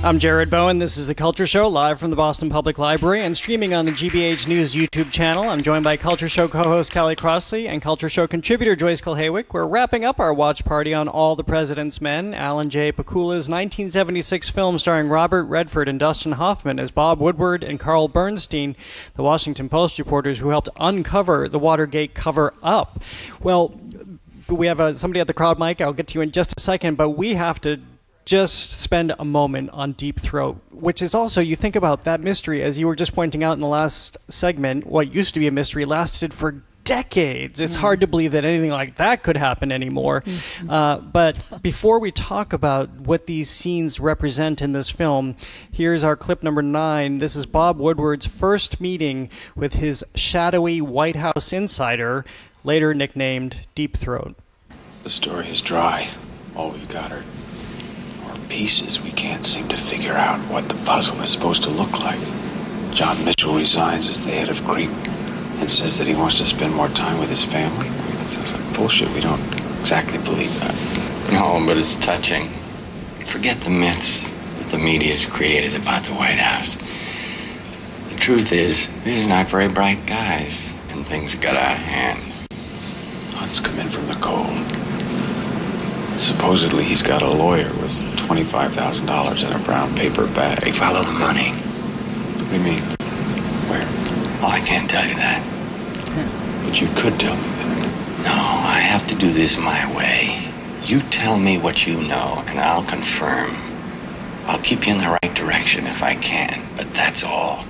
I'm Jared Bowen. This is The Culture Show, live from the Boston Public Library and streaming on the GBH News YouTube channel. I'm joined by Culture Show co-host Callie Crossley and Culture Show contributor Joyce Kulhawick. We're wrapping up our watch party on All the President's Men, Alan J. Pakula's 1976 film starring Robert Redford and Dustin Hoffman as Bob Woodward and Carl Bernstein, the Washington Post reporters who helped uncover the Watergate cover-up. Well, we have somebody at the crowd mic. I'll get to you in just a second, but we have to just spend a moment on Deep Throat, which is also, you think about that mystery, as you were just pointing out in the last segment, what used to be a mystery lasted for decades. It's hard to believe that anything like that could happen anymore. But before we talk about what these scenes represent in this film, here's our clip number 9. This is Bob Woodward's first meeting with his shadowy White House insider, later nicknamed Deep Throat. The story is dry. All we've got are pieces. We can't seem to figure out what the puzzle is supposed to look like. John Mitchell resigns as the head of CREEP and says that he wants to spend more time with his family. That sounds like bullshit. We don't exactly believe that. No, but it's touching. Forget the myths that the media's created about the White House. The truth is, these are not very bright guys, and things got out of hand. Hunt's come in from the cold. Supposedly he's got a lawyer with $25,000 in a brown paper bag. Follow the money. What do you mean? Where? Oh, I can't tell you that. But you could tell me that. No, I have to do this my way. You tell me what you know, and I'll confirm. I'll keep you in the right direction if I can, but that's all.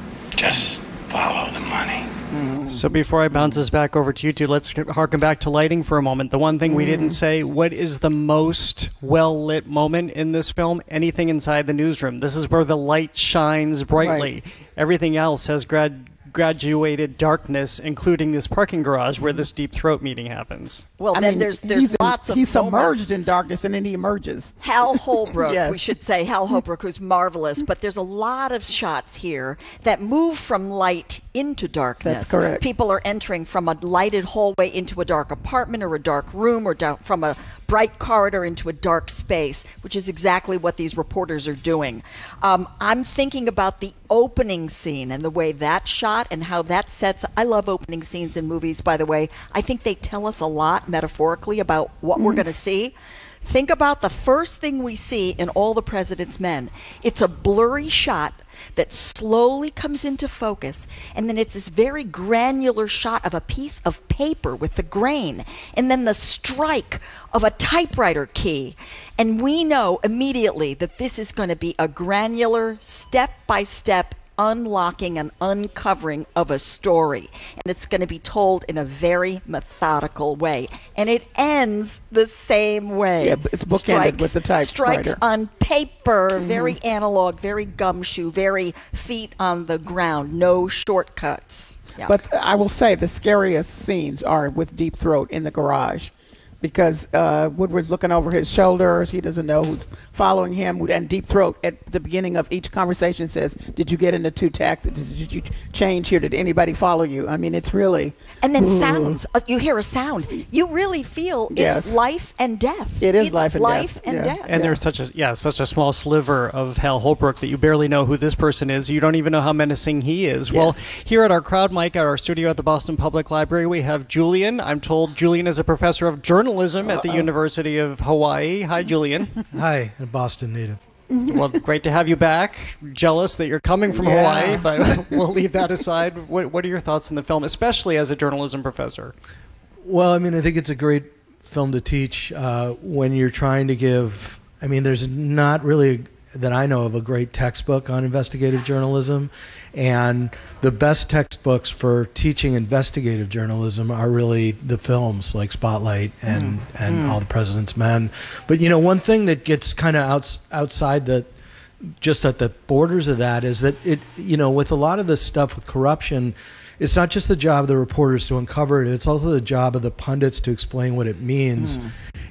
Just follow the money. So before I bounce this back over to you two, let's harken back to lighting for a moment. The one thing we didn't say, what is the most well-lit moment in this film? Anything inside the newsroom. This is where the light shines brightly. Right. Everything else has graduated darkness, including this parking garage where this Deep Throat meeting happens. Well, then there's lots of he's submerged moments. in darkness, and then he emerges. Hal Holbrook, Yes. we should say. Hal Holbrook, who's marvelous. But there's a lot of shots here that move from light into darkness. That's correct. People are entering from a lighted hallway into a dark apartment or a dark room, or down from a bright corridor into a dark space, which is exactly what these reporters are doing. I'm thinking about the opening scene and the way that's shot and how that sets. I love opening scenes in movies, by the way. I think they tell us a lot metaphorically about what we're going to see. Think about the first thing we see in All the President's Men. It's a blurry shot that slowly comes into focus, and then it's this very granular shot of a piece of paper with the grain, and then the strike of a typewriter key. And we know immediately that this is going to be a granular, step-by-step unlocking and uncovering of a story. And it's going to be told in a very methodical way. And it ends the same way. Yeah, it's bookended with the typewriter. Strikes on paper, very analog, very gumshoe, very feet on the ground, no shortcuts. Yeah. But I will say the scariest scenes are with Deep Throat in the garage, because Woodward's looking over his shoulders. He doesn't know who's following him. And Deep Throat, at the beginning of each conversation, says, did you get into 2 taxis? Did you change here? Did anybody follow you? I mean, it's really... And then sounds. You hear a sound. You really feel it's life and death. It is it's life and death. And there's such a small sliver of Hal Holbrook that you barely know who this person is. You don't even know how menacing he is. Yes. Well, here at our crowd mic at our studio at the Boston Public Library, we have Julian. I'm told Julian is a professor of journalism at the University of Hawaii. Hi, Julian. Hi, a Boston native. Well, great to have you back. Jealous that you're coming from Hawaii, but we'll leave that aside. What are your thoughts on the film, especially as a journalism professor? Well, I mean, I think it's a great film to teach when you're trying to give... I mean, there's not really, that I know of, a great textbook on investigative journalism. And the best textbooks for teaching investigative journalism are really the films like Spotlight and All the President's Men. But, you know, one thing that gets kind of outside the, just at the borders of that, is that it, you know, with a lot of this stuff with corruption, it's not just the job of the reporters to uncover it, it's also the job of the pundits to explain what it means.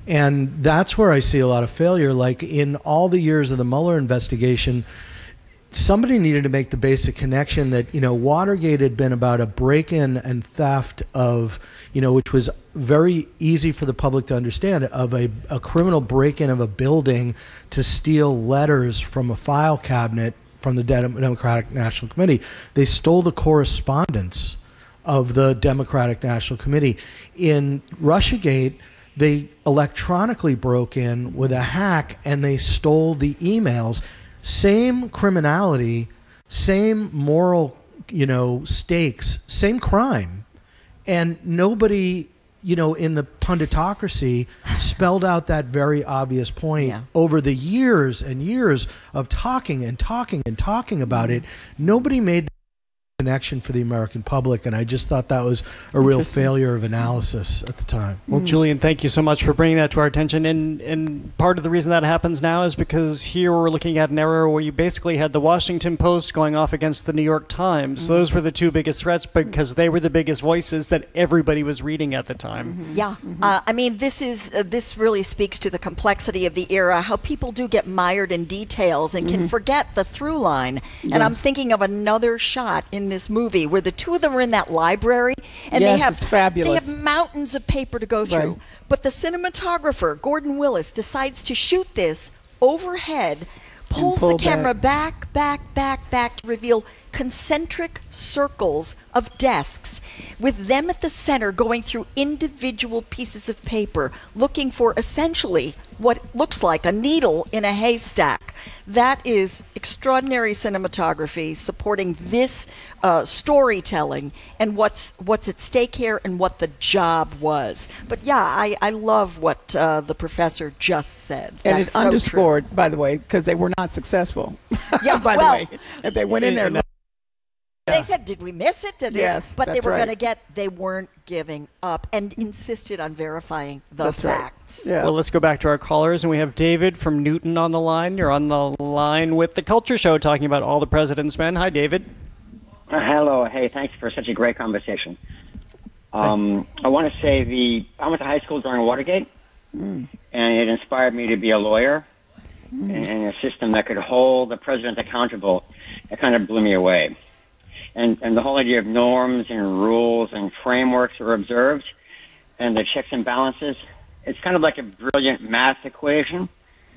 And that's where I see a lot of failure. Like in all the years of the Mueller investigation, somebody needed to make the basic connection that, Watergate had been about a break-in and theft of, which was very easy for the public to understand, of a criminal break-in of a building to steal letters from a file cabinet from the Democratic National Committee. They stole the correspondence of the Democratic National Committee. In Russiagate, they electronically broke in with a hack and they stole the emails. Same criminality, same moral, stakes, same crime. And nobody, in the punditocracy spelled out that very obvious point over the years and years of talking and talking and talking about it. Nobody made connection for the American public, and I just thought that was a real failure of analysis at the time. Well, Julian, thank you so much for bringing that to our attention. And part of the reason that happens now is because here we're looking at an era where you basically had the Washington Post going off against the New York Times. Those were the two biggest threats because they were the biggest voices that everybody was reading at the time. Yeah. I mean, this really speaks to the complexity of the era, how people do get mired in details and can forget the through line. And I'm thinking of another shot in this movie where the two of them are in that library and it's fabulous. They have mountains of paper to go through. Right. But the cinematographer, Gordon Willis, decides to shoot this overhead, pulls the camera back to reveal concentric circles of desks with them at the center going through individual pieces of paper looking for essentially what looks like a needle in a haystack. That is extraordinary cinematography supporting this storytelling and what's at stake here and what the job was. But yeah, I love what the professor just said. And That's it so underscored, true. by the way, because they were not successful. Yeah, by well, the way, if they went in there. They said, did we miss it? Yes, but they that's were right. going to they weren't giving up and insisted on verifying the That's right. facts. Yeah. Well, let's go back to our callers, and we have David from Newton on the line. You're on the line with The Culture Show talking about All the President's Men. Hi, David. Hello. Hey, thanks for such a great conversation. I want to say I went to high school during Watergate, and it inspired me to be a lawyer in a system that could hold the president accountable. It kind of blew me away. And the whole idea of norms and rules and frameworks are observed, and the checks and balances, it's kind of like a brilliant math equation.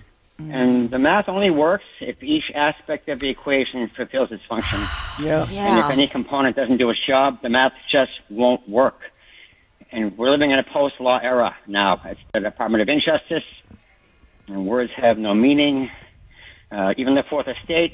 And the math only works if each aspect of the equation fulfills its function. Yeah. And if any component doesn't do its job, the math just won't work. And we're living in a post-law era now. It's the Department of Injustice, and words have no meaning. Even the Fourth Estate,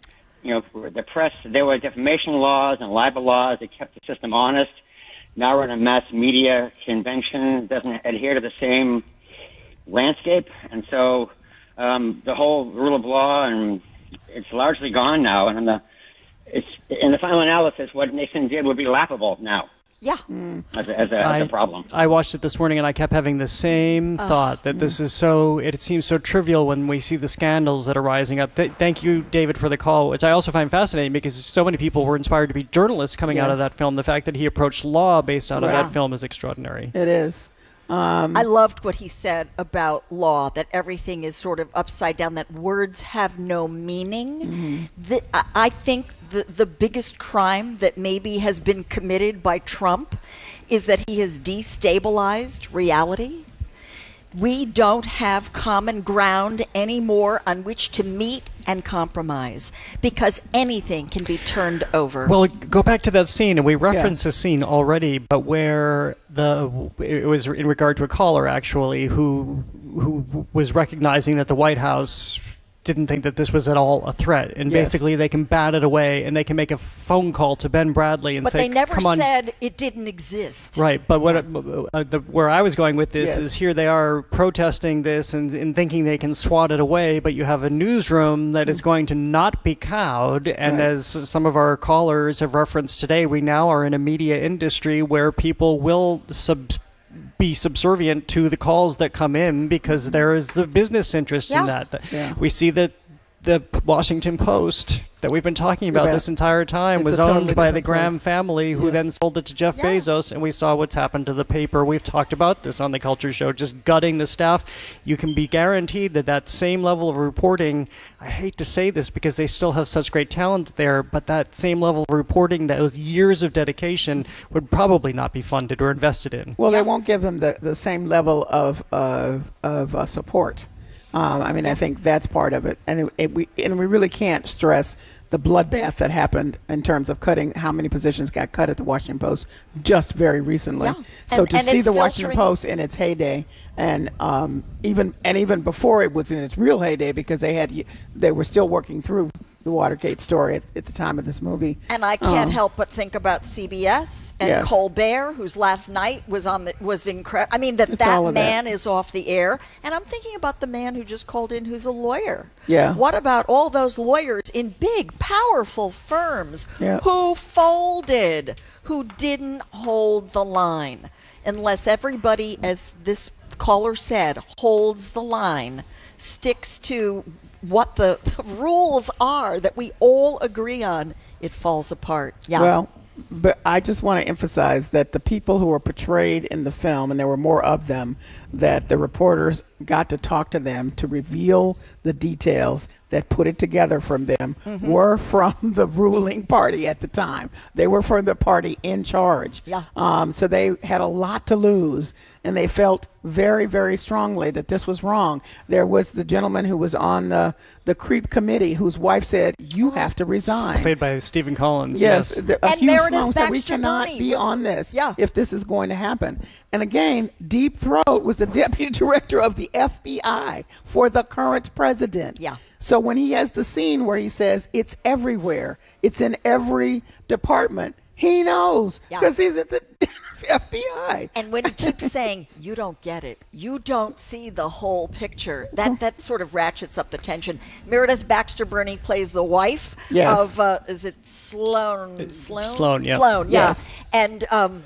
the press, there were defamation laws and libel laws that kept the system honest. Now we're in a mass media convention, doesn't adhere to the same landscape. And so the whole rule of law, and it's largely gone now. And in the final analysis, what Nixon did would be laughable now. Yeah. As a problem. I watched it this morning, and I kept having the same thought that this is it seems so trivial when we see the scandals that are rising up. Thank you, David, for the call, which I also find fascinating because so many people were inspired to be journalists coming out of that film. The fact that he approached law based out of that film is extraordinary. It is. I loved what he said about law, that everything is sort of upside down, that words have no meaning. I think the biggest crime that maybe has been committed by Trump is that he has destabilized reality. We don't have common ground anymore on which to meet and compromise because anything can be turned over. Well, go back to that scene, and we referenced the scene already, but where it was in regard to a caller actually who was recognizing that the White House didn't think that this was at all a threat, and basically they can bat it away and they can make a phone call to Ben Bradley and but say, they never come on. said it didn't exist. Right, but where I was going with this is here they are protesting this and thinking they can swat it away, but you have a newsroom that is going to not be cowed, and as some of our callers have referenced today, we now are in a media industry where people will be subservient to the calls that come in because there is the business interest in that. We see that the Washington Post that we've been talking about this entire time was owned by the Graham family, who then sold it to Jeff Bezos, and we saw what's happened to the paper. We've talked about this on the Culture Show, just gutting the staff. You can be guaranteed that same level of reporting, I hate to say this because they still have such great talent there, but that same level of reporting, those years of dedication, would probably not be funded or invested in. Well, they won't give them the same level of support. I think that's part of it, and we really can't stress the bloodbath that happened in terms of cutting, how many positions got cut at the Washington Post just very recently. Yeah. So to see the Washington Post in its heyday, and even before it was in its real heyday, because they were still working through the Watergate story at the time of this movie. And I can't help but think about CBS and Colbert, whose last night was incredible. I mean, that man is off the air. And I'm thinking about the man who just called in, who's a lawyer. Yeah. What about all those lawyers in big, powerful firms who folded, who didn't hold the line? Unless everybody, as this caller said, holds the line, sticks to what the rules are that we all agree on, it falls apart. Yeah. Well, but I just want to emphasize that the people who were portrayed in the film, and there were more of them, that the reporters got to talk to them to reveal the details that put it together from them, were from the ruling party at the time. They were from the party in charge. Yeah. So they had a lot to lose, and they felt very, very strongly that this was wrong. There was the gentleman who was on the CREEP committee whose wife said, "You have to resign." Played by Stephen Collins. Yes. And Hugh Meredith Sloan said, "We Baxter cannot Birney be was on this Yeah. if this is going to happen." And again, Deep Throat was the deputy director of the FBI for the current president. Yeah. So when he has the scene where he says it's everywhere, it's in every department, he knows because he's at the FBI. And when he keeps saying, "You don't get it, you don't see the whole picture," that sort of ratchets up the tension. Meredith Baxter Birney plays the wife of, is it Sloan? Sloan, yeah. Sloan, yeah. Yes. And,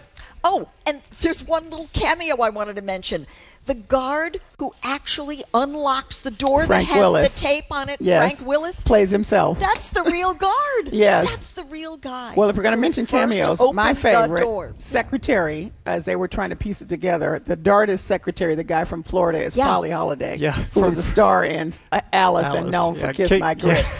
and there's one little cameo I wanted to mention. The guard who actually unlocks the door Frank that has Willis. the tape on it, Yes. Frank Willis, Plays himself. that's the real guard. Yes. That's the real guy. Well, if we're going to mention First cameos, opened my the favorite door. secretary, as they were trying to piece it together, the Dardis secretary, the guy from Florida, is Yeah. Polly Holiday, Yeah. who was a star in Alice and known for Kiss My Grits.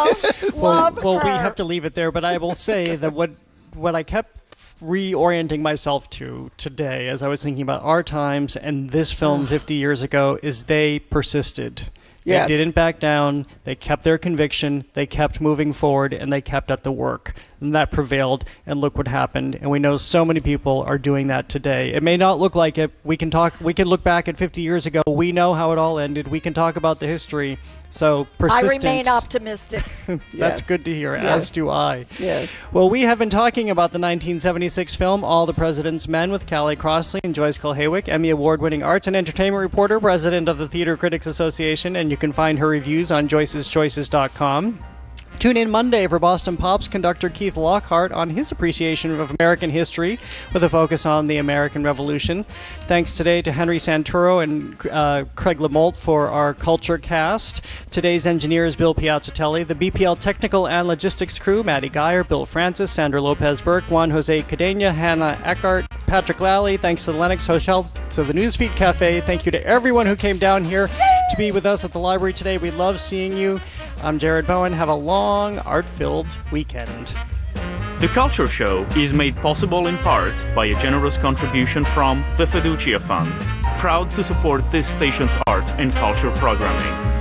Love Well, we her. have to leave it there, but I will say that what I kept reorienting myself to today as I was thinking about our times and this film 50 years ago is they persisted. Yes. They didn't back down. They kept their conviction. They kept moving forward, and they kept at the work. And that prevailed, and look what happened. And we know so many people are doing that today. It may not look like it. We can look back at 50 years ago. We know how it all ended. We can talk about the history. So I persistence. remain optimistic. That's Yes. good to hear, Yes. as do I. Yes. Well, we have been talking about the 1976 film All the President's Men with Callie Crossley and Joyce Kulhaywick, Emmy Award-winning arts and entertainment reporter, president of the Theater Critics Association, and you can find her reviews on joyceschoices.com. Tune in Monday for Boston Pop's conductor Keith Lockhart on his appreciation of American history with a focus on the American Revolution. Thanks today to Henry Santoro and Craig Lamolt for our Culture Cast. Today's engineer is Bill Piazzatelli. The BPL technical and logistics crew, Maddie Geyer, Bill Francis, Sandra Lopez-Burke, Juan Jose Cadena, Hannah Eckhart, Patrick Lally. Thanks to the Lennox Hotel, to the Newsfeed Cafe. Thank you to everyone who came down here to be with us at the library today. We love seeing you. I'm Jared Bowen. Have a long, art-filled weekend. The Culture Show is made possible in part by a generous contribution from the Fiducia Fund, proud to support this station's art and culture programming.